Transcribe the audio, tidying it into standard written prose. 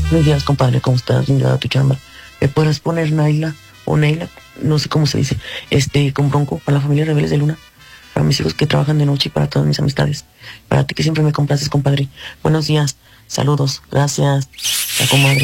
Buenos días, compadre, ¿cómo estás? Mira tu chamba. ¿Me puedes poner Naila o Neila? No sé cómo se dice. Con Bronco, para la familia Rebeldes de Luna. Para mis hijos que trabajan de noche y para todas mis amistades. Para ti que siempre me complaces, compadre. Buenos días, saludos, gracias, la comadre.